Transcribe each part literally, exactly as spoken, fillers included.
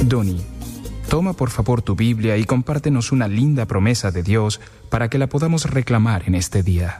Donnie, toma por favor tu Biblia y compártenos una linda promesa de Dios para que la podamos reclamar en este día.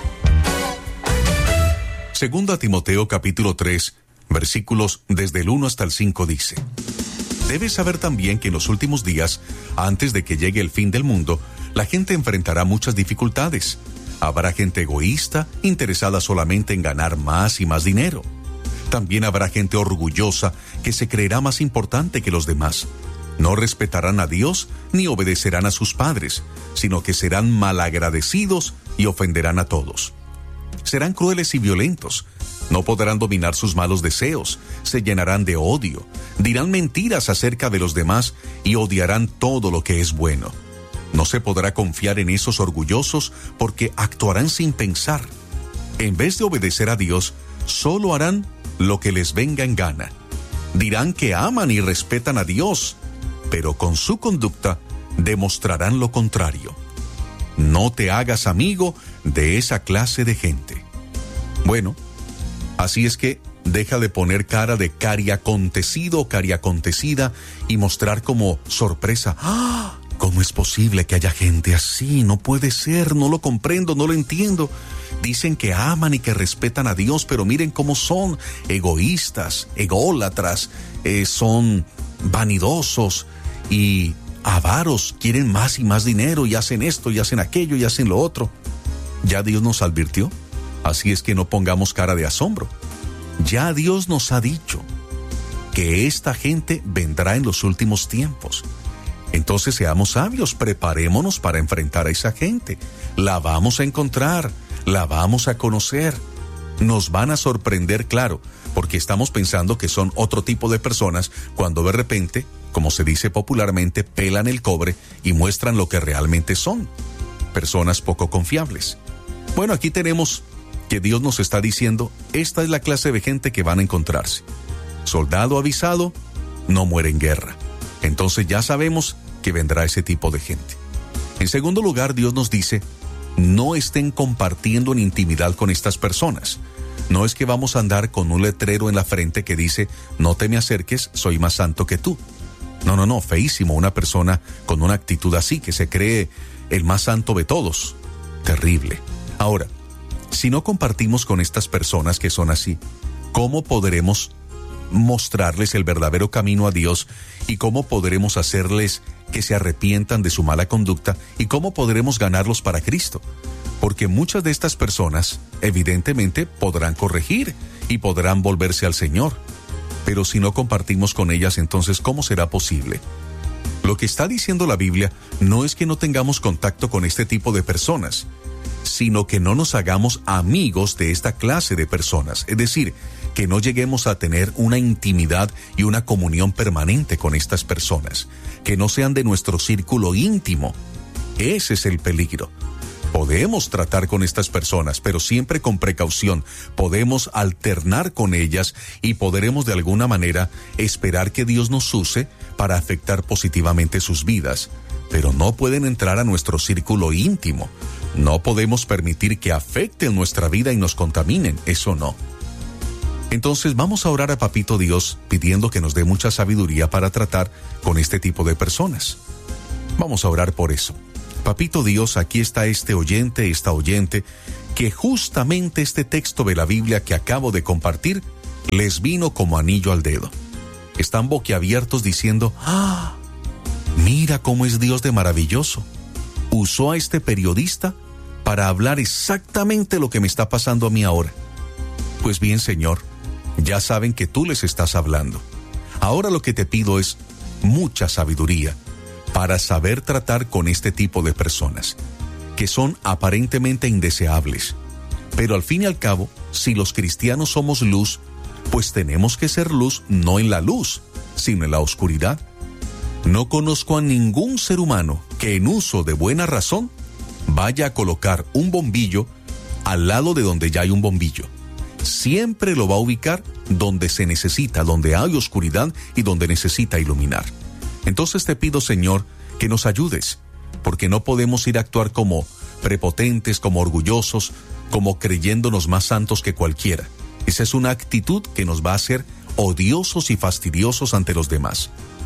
Segunda Timoteo capítulo tres, versículos desde el uno hasta el cinco dice: Debes saber también que en los últimos días, antes de que llegue el fin del mundo, la gente enfrentará muchas dificultades. Habrá gente egoísta, interesada solamente en ganar más y más dinero. También habrá gente orgullosa que se creerá más importante que los demás. No respetarán a Dios ni obedecerán a sus padres, sino que serán malagradecidos y ofenderán a todos. Serán crueles y violentos. No podrán dominar sus malos deseos, se llenarán de odio, dirán mentiras acerca de los demás y odiarán todo lo que es bueno. No se podrá confiar en esos orgullosos porque actuarán sin pensar. En vez de obedecer a Dios, solo harán lo que les venga en gana. Dirán que aman y respetan a Dios, pero con su conducta demostrarán lo contrario. No te hagas amigo de esa clase de gente. Bueno, así es que deja de poner cara de cariacontecido o cariacontecida y mostrar como sorpresa. ¡Ah! ¿Cómo es posible que haya gente así? No puede ser, no lo comprendo, no lo entiendo. Dicen que aman y que respetan a Dios, pero miren cómo son egoístas, ególatras, eh, son vanidosos y avaros, quieren más y más dinero y hacen esto y hacen aquello y hacen lo otro. Ya Dios nos advirtió, así es que no pongamos cara de asombro. Ya Dios nos ha dicho que esta gente vendrá en los últimos tiempos. Entonces seamos sabios, preparémonos para enfrentar a esa gente. La vamos a encontrar, la vamos a conocer. Nos van a sorprender, claro, porque estamos pensando que son otro tipo de personas cuando de repente, como se dice popularmente, pelan el cobre y muestran lo que realmente son. Personas poco confiables. Bueno, aquí tenemos que Dios nos está diciendo, esta es la clase de gente que van a encontrarse. Soldado avisado, no muere en guerra. Entonces ya sabemos que vendrá ese tipo de gente. En segundo lugar, Dios nos dice, no estén compartiendo en intimidad con estas personas. No es que vamos a andar con un letrero en la frente que dice, no te me acerques, soy más santo que tú. No, no, no, feísimo una persona con una actitud así, que se cree el más santo de todos. Terrible. Ahora, si no compartimos con estas personas que son así, ¿cómo podremos mostrarles el verdadero camino a Dios y cómo podremos hacerles que se arrepientan de su mala conducta y cómo podremos ganarlos para Cristo? Porque muchas de estas personas evidentemente podrán corregir y podrán volverse al Señor, pero si no compartimos con ellas, entonces ¿cómo será posible? Lo que está diciendo la Biblia no es que no tengamos contacto con este tipo de personas, sino que no nos hagamos amigos de esta clase de personas, es decir, que no lleguemos a tener una intimidad y una comunión permanente con estas personas, que no sean de nuestro círculo íntimo. Ese es el peligro. Podemos tratar con estas personas, pero siempre con precaución. Podemos alternar con ellas y podremos de alguna manera esperar que Dios nos use para afectar positivamente sus vidas, pero no pueden entrar a nuestro círculo íntimo. No podemos permitir que afecten nuestra vida y nos contaminen, eso no. Entonces vamos a orar a Papito Dios pidiendo que nos dé mucha sabiduría para tratar con este tipo de personas. Vamos a orar por eso. Papito Dios, aquí está este oyente, esta oyente, que justamente este texto de la Biblia que acabo de compartir les vino como anillo al dedo. Están boquiabiertos diciendo, ¡ah! Mira cómo es Dios de maravilloso. Usó a este periodista para hablar exactamente lo que me está pasando a mí ahora. Pues bien, Señor, ya saben que tú les estás hablando. Ahora lo que te pido es mucha sabiduría para saber tratar con este tipo de personas, que son aparentemente indeseables. Pero al fin y al cabo, si los cristianos somos luz, pues tenemos que ser luz no en la luz, sino en la oscuridad. No conozco a ningún ser humano que en uso de buena razón vaya a colocar un bombillo al lado de donde ya hay un bombillo. Siempre lo va a ubicar donde se necesita, donde hay oscuridad y donde necesita iluminar. Entonces te pido, Señor, que nos ayudes, porque no podemos ir a actuar como prepotentes, como orgullosos, como creyéndonos más santos que cualquiera. Esa es una actitud que nos va a hacer odiosos y fastidiosos ante los demás.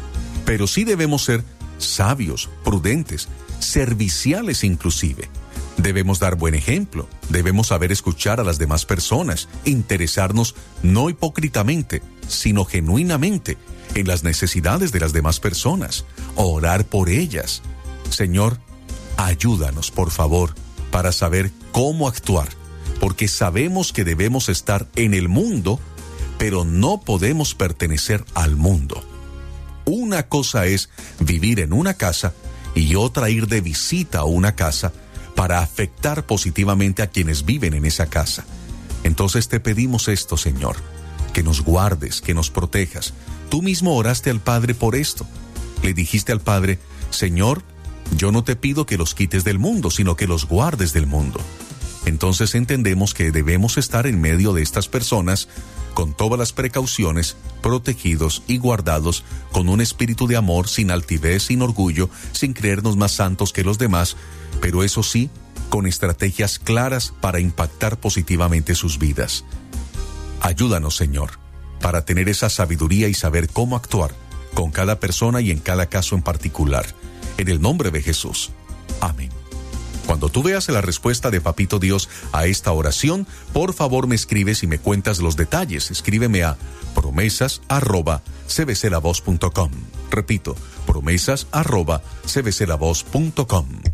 pero sí debemos ser sabios, prudentes, serviciales inclusive. Debemos dar buen ejemplo, debemos saber escuchar a las demás personas, interesarnos no hipócritamente, sino genuinamente en las necesidades de las demás personas, orar por ellas. Señor, ayúdanos, por favor, para saber cómo actuar, porque sabemos que debemos estar en el mundo, pero no podemos pertenecer al mundo. Una cosa es vivir en una casa y otra ir de visita a una casa para afectar positivamente a quienes viven en esa casa. Entonces te pedimos esto, Señor, que nos guardes, que nos protejas. Tú mismo oraste al Padre por esto. Le dijiste al Padre, Señor, yo no te pido que los quites del mundo, sino que los guardes del mundo. Entonces entendemos que debemos estar en medio de estas personas con todas las precauciones, protegidos y guardados con un espíritu de amor, sin altivez, sin orgullo, sin creernos más santos que los demás, pero eso sí, con estrategias claras para impactar positivamente sus vidas. Ayúdanos, Señor, para tener esa sabiduría y saber cómo actuar con cada persona y en cada caso en particular. En el nombre de Jesús. Amén. Cuando tú veas la respuesta de Papito Dios a esta oración, por favor me escribes y me cuentas los detalles. Escríbeme a promesas arroba c b c la voz punto com. Repito, promesas arroba c b c la voz punto com.